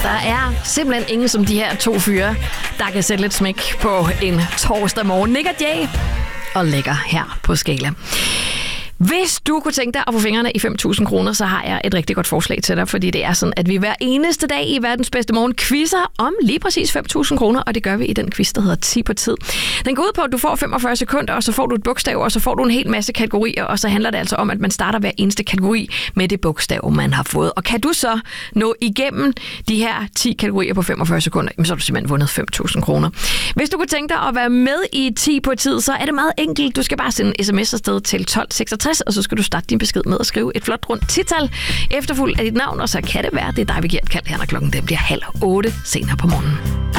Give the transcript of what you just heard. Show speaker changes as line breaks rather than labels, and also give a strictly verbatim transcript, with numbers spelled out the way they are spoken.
Der er simpelthen ingen som de her to fyre, der kan sætte lidt smæk på en torsdag morgen. Nick og Jay og lækker her på Skala. Hvis du kunne tænke dig at få fingrene i fem tusind kroner, så har jeg et rigtig godt forslag til dig, fordi det er sådan, at vi hver eneste dag i verdens bedste morgen quizzer om lige præcis fem tusind kroner, og det gør vi i den quiz, der hedder ti på tid. Den går ud på, at du får femogfyrre sekunder, og så får du et bogstav, og så får du en hel masse kategorier, og så handler det altså om, at man starter hver eneste kategori med det bogstav, man har fået. Og kan du så nå igennem de her ti kategorier på femogfyrre sekunder, så har du simpelthen vundet fem tusind kroner. Hvis du kunne tænke dig at være med i ti på tid, så er det meget enkelt. Du skal bare sende en sms afsted til tolv seksogtres, og så skal du starte din besked med at skrive et flot rundt tital efterfulgt af dit navn, og så kan det være, det er dig, vi giver et kald her, når klokken den bliver halv otte senere på morgenen.